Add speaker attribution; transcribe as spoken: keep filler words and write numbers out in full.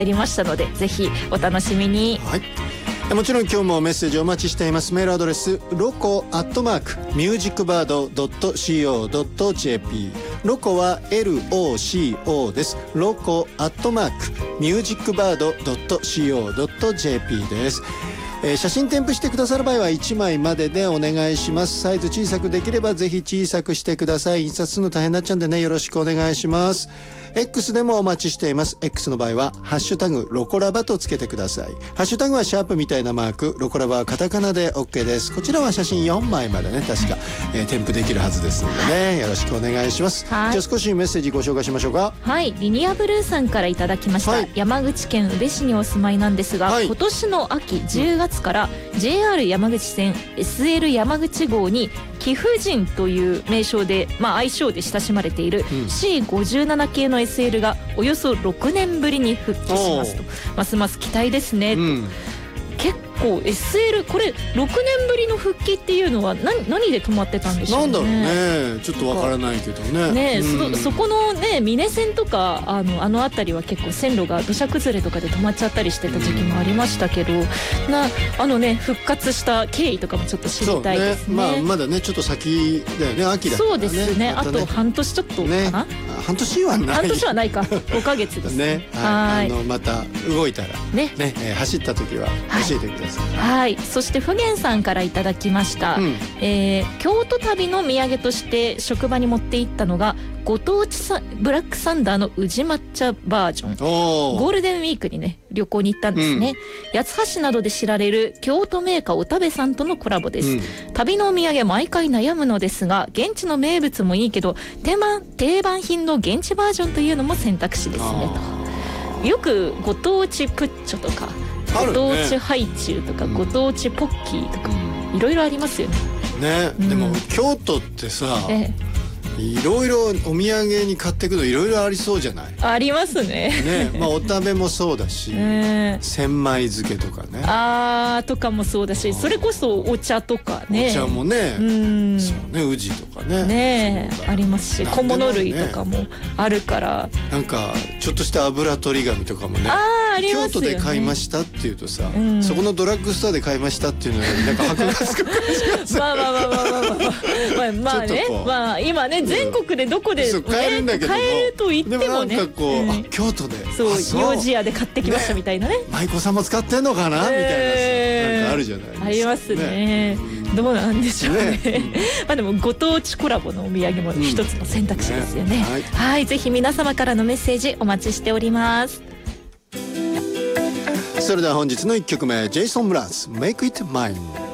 Speaker 1: やりましたので、ぜひお楽しみに。
Speaker 2: はい、もちろん今日もメッセージお待ちしています。メールアドレスロコアットマークミュージックバードドットシーオードットジェーピー、 ロコは エルオーシーオー です。ロコアットマークミュージックバードドットシーオードットジェーピー です。えー、写真添付してくださる場合はいちまいまででお願いします。サイズ小さくできればぜひ小さくしてください。印刷するの大変になっちゃうんでね、よろしくお願いします。 X でもお待ちしています。 X の場合はハッシュタグロコラバとつけてください。ハッシュタグはシャープみたいなマーク、ロコラバはカタカナで OK です。こちらは写真よんまいまでね、確か、えー、添付できるはずですのでね、よろしくお願いします。じゃあ少しメッセージご紹介しましょうか。
Speaker 1: はい、リニアブルーさんからいただきました、はい、山口県宇部市にお住まいなんですが、はい、今年の秋じゅうがつから ジェイアール 山口線 エスエル 山口号に貴婦人という名称で、まあ、愛称で親しまれている シーごじゅうなな 系の エスエル がおよそろくねんぶりに復帰しますと。ますます期待ですね、うん、結構 エスエル これろくねんぶりの復帰っていうのは 何, 何で止まってたんでしょうね。
Speaker 2: なんだろうね、ちょっとわからないけどね。
Speaker 1: ね、
Speaker 2: うん、
Speaker 1: そ, そこのね峰線とかあのあの辺りは結構線路が土砂崩れとかで止まっちゃったりしてた時期もありましたけど、うん、なあのね復活した経緯とかもちょっと知りたいですね。
Speaker 2: そうね、まあ、まだねちょっと先だよね、秋だからね。
Speaker 1: そうですね、
Speaker 2: またね、
Speaker 1: あと半年ちょっとかな、
Speaker 2: ね、半年はない
Speaker 1: 半年はないかごかげつですね。
Speaker 2: はい、あのまた動いたらね、ね、えー、走った時は教えてください。
Speaker 1: はい、はい、そしてフゲンさんからいただきました、うん、えー、京都旅の土産として職場に持って行ったのがご当地さブラックサンダーの宇治抹茶バージョン。ゴールデンウィークにね旅行に行ったんですね、うん、八つ橋などで知られる京都メーカーおたべさんとのコラボです、うん、旅のお土産毎回悩むのですが、現地の名物もいいけど定番、定番品の現地バージョンというのも選択肢ですねと。よくご当地プッチョとかご当地ハイチュウとか、うん、ご当地ポッキーとか、うん、いろいろありますよね。
Speaker 2: ね、うん、でも京都ってさ、ええ、いろいろお土産に買っていくのいろいろありそうじゃない。
Speaker 1: ありますね。
Speaker 2: ね、まあお食べもそうだし、えー、千枚漬けとかね、
Speaker 1: あーとかもそうだし、それこそお茶とかね、
Speaker 2: お茶もね、うん、そうね、宇治とかね、
Speaker 1: ねありますし、小物類とかもあるから、
Speaker 2: なんかちょっとした油取り紙とかもね、
Speaker 1: あありますよね、
Speaker 2: 京都で買いましたっていうとさ、うん、そこのドラッグストアで買いましたっていうのになんか箔がつく感じが
Speaker 1: まあまあまあまあまあまあまあまあね、まあ今ね全国でどこで、ね、
Speaker 2: 買えるんだけども、
Speaker 1: 買えると言ってもね、でもなんか
Speaker 2: こう、うん、あ京都で
Speaker 1: そう幼児屋で買ってきましたみたいなね、
Speaker 2: 舞妓さんも使ってんのかな、えー、みたいなさ、なんかあるじゃないですか。
Speaker 1: ありますね、うん、どうなんでしょうね、ねまあでもご当地コラボのお土産も一つの選択肢ですよね、うんね、はい、はい、ぜひ皆様からのメッセージお待ちしております。
Speaker 2: それでは本日のいっきょくめ、ジェイソン・ムラーズ Make It Mine。